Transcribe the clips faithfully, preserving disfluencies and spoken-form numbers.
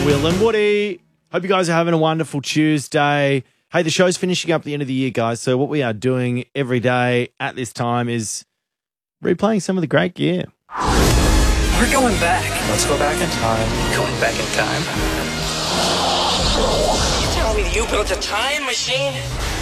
Will and Woody. Hope you guys are having a wonderful Tuesday. Hey, the show's finishing up at the end of the year, guys. So what we are doing every day at this time is replaying some of the great gear. We're going back. Let's go back in time. Going back in time. You tell me you built a time machine?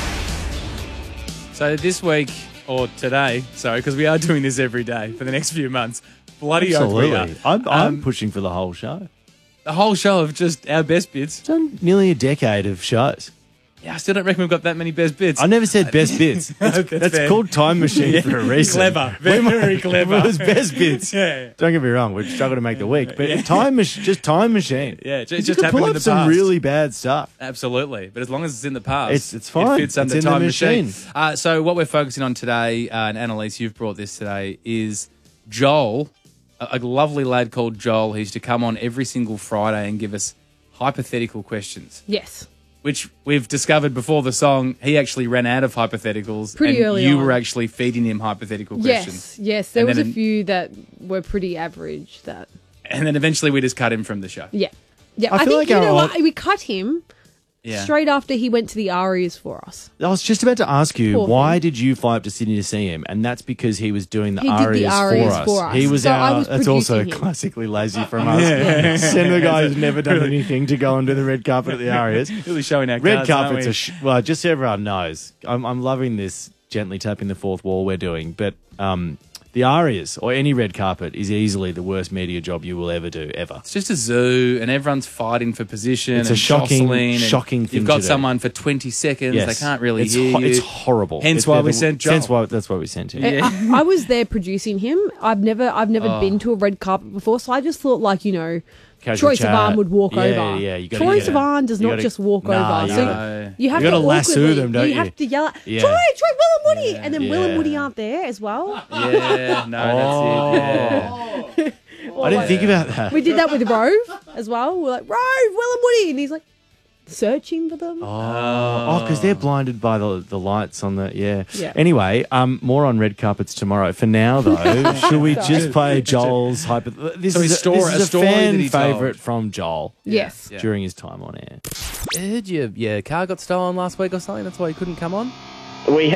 So this week, or today, sorry, because we are doing this every day for the next few months. Bloody oath we are. Absolutely. I'm, I'm Um, pushing for the whole show. The whole show of just our best bits. Done nearly a decade of shows. Yeah, I still don't reckon we've got that many best bits. I never said best bits. That's, That's that's fair. called Time Machine Yeah. for a reason. Clever. Very, very clever. It was best bits. Yeah, yeah. Don't get me wrong, we're struggling to make the week, but time mach- just Time Machine. Yeah, ju- You just could happened pull in up the some past. really bad stuff. Absolutely. But as long as it's in the past, It's- it's fine. It fits under It's in the Time Machine. machine. Uh, so what we're focusing on today, uh, and Annalise, you've brought this today, is Joel, a, a lovely lad called Joel, who's to come on every single Friday and give us hypothetical questions. Yes. Which we've discovered before the song, he actually ran out of hypotheticals. Pretty and early you on. were actually feeding him hypothetical questions. Yes, yes. There And was a then- few that were pretty average that, And then eventually we just cut him from the show. yeah. Yeah, I I, feel think, like you our know old- what? We cut him Yeah. straight after he went to the Arias for us. I was just about to ask you, Poor why thing. did you fly up to Sydney to see him? And that's because he was doing the He did the arias, arias for, us. for us. He was So I our, was that's also producing him. classically lazy from us. Send the guy who's never done anything to go and do the red carpet at the arias. Really showing our Red cards, aren't carpet's we? a sh- well, just so everyone knows, I'm, I'm loving this gently tapping the fourth wall we're doing, but um, the arias or any red carpet is easily the worst media job you will ever do, ever. It's just a zoo, and everyone's fighting for position. It's a and shocking- jostling, and shocking thing You've got to do. someone for twenty seconds; they can't really it's hear ho- you. It's horrible. Hence It's why never- we sent Joel. Hence why, that's why we sent him. Yeah. I, I was there producing him. I've never, I've never Oh. been to a red carpet before, so I just thought, like, you know, Casual Troy chat. Sivan would walk Yeah, over. yeah, you gotta Troy get it. Sivan does You not gotta- just walk Nah, over. you So gotta- you have you to gotta lasso awkwardly- them, don't you? you? have to yell, Yeah. Troy, Troy, Will and Woody, and then Will and Yeah. Woody aren't there as well. Yeah, no, that's it. Yeah. I didn't think about that. We did that with Rove as well. We're like, Rove, Will and Woody, and he's like searching for them. Oh, because they're blinded by the the lights on the yeah. Yeah. Anyway, um, more on red carpets tomorrow. For now, though, should we just play Joel's hyper? This So is his a, story- this is a a story fan that he told. favorite from Joel Yes. Yeah. during his time on air. I heard your, your car got stolen last week or something. That's why you couldn't come on. We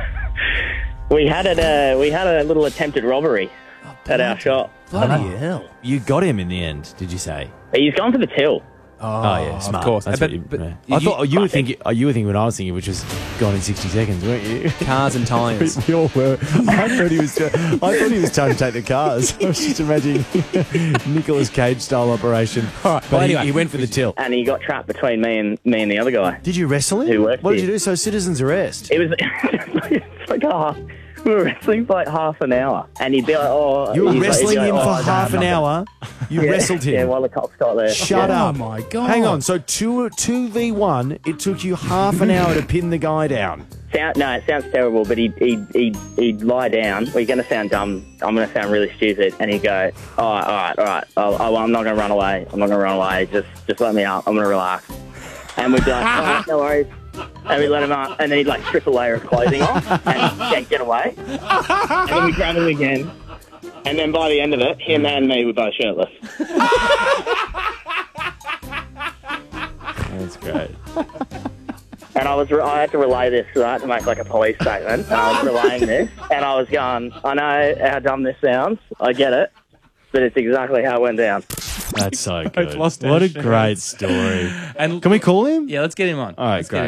we had a uh, we had a little attempted robbery at our shop. Bloody hell. You got him in the end, did you say? He's gone for the till. Oh, yeah, smart. course. That's But- what you, but yeah. you- I thought you were Classic. thinking. Oh, you were thinking what I was thinking, which was gone in sixty seconds, weren't you? Cars and tyres. We all were. I thought he was. I thought he was trying to take the cars. I was just imagining Nicolas Cage style operation. All right, but Well, he, anyway. he went for the till. And he got trapped between me and me and the other guy. Did you wrestle him? Who worked What did here. you do? So citizens arrest. It was it's like a half, we were wrestling for like half an hour, and he'd be like, "Oh, You were he's like- he'd wrestling be like, him "Oh, for I don't half have an nothing." hour. You Yeah, wrestled him. Yeah, while the cops got there. Shut Yeah. up. Oh, my God. Hang on. So two two v one. It took you half an hour to pin the guy down. Sound, no, it sounds terrible, but he'd, he'd, he'd, he'd lie down. We're going to sound dumb. I'm going to sound really stupid. And he'd go, all right, all right, all right. I'll, I'll, I'm not going to run away. I'm not going to run away. Just just let me up. I'm going to relax. And we'd be like, all right, no worries. And we'd let him up. And then he'd like strip a layer of clothing off and get, get away. And then we'd grab him again. And then by the end of it, him and me were both shirtless. That's great. And I was, I had to relay this, right, to make like a police statement. And I was relaying this, and I was going, I know how dumb this sounds. I get it, but it's exactly how it went down. That's so good. lost our What a shirts. great story. And Can we call him? yeah, let's get him on. All right, Let's get great.